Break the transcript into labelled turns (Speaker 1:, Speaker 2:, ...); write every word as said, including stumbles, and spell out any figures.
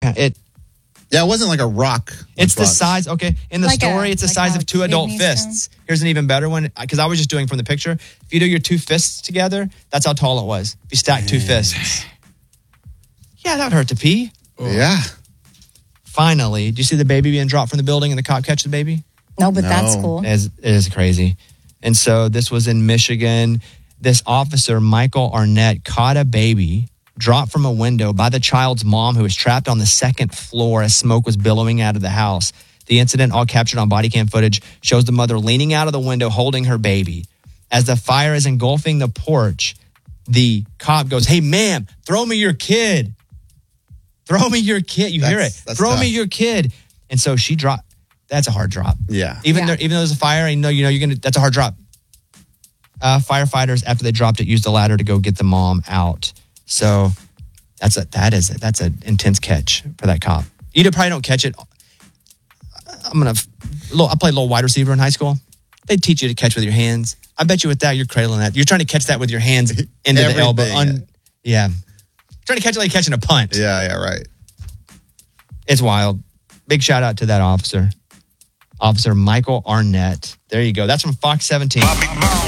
Speaker 1: kind of, it.
Speaker 2: Yeah, it wasn't like a rock.
Speaker 1: It's the
Speaker 2: box.
Speaker 1: size. Okay, in the
Speaker 3: Like
Speaker 1: story,
Speaker 3: a-
Speaker 1: it's the
Speaker 3: like
Speaker 1: size
Speaker 3: how
Speaker 1: of two adult
Speaker 3: kidney
Speaker 1: fists.
Speaker 3: stone?
Speaker 1: Here's an even better one because I was just doing from the picture. If you do your two fists together, that's how tall it was. If you stack two fists. Yeah, that would hurt to pee.
Speaker 2: Yeah.
Speaker 1: Finally, do you see the baby being dropped from the building and the cop catch the baby?
Speaker 3: No, but
Speaker 2: No.
Speaker 3: that's cool.
Speaker 1: It is, it is crazy. And so this was in Michigan. This officer, Michael Arnett, caught a baby dropped from a window by the child's mom who was trapped on the second floor as smoke was billowing out of the house. The incident, all captured on body cam footage, shows the mother leaning out of the window holding her baby. As the fire is engulfing the porch, the cop goes, "Hey, ma'am, throw me your kid. Throw me your kid." You hear
Speaker 2: That's-
Speaker 1: it.
Speaker 2: that's
Speaker 1: Throw
Speaker 2: tough.
Speaker 1: me your kid. And so she dropped. That's a hard drop.
Speaker 2: Yeah.
Speaker 1: Even
Speaker 3: Yeah.
Speaker 1: though even though there's a fire, and you know, you know you're gonna. That's a hard drop. Uh, firefighters, after they dropped it, used a ladder to go get the mom out. So that's a that is a, that's an intense catch for that cop. You probably don't catch it. I'm gonna. I played a little wide receiver in high school. They teach you to catch with your hands. I bet you with that, you're cradling that. You're trying to catch that with your hands into the elbow.
Speaker 2: Everything.
Speaker 1: Un, yeah, trying to catch it like catching a punt.
Speaker 2: Yeah, yeah, right.
Speaker 1: It's wild. Big shout out to that officer. Officer Michael Arnett. There you go. That's from Fox seventeen.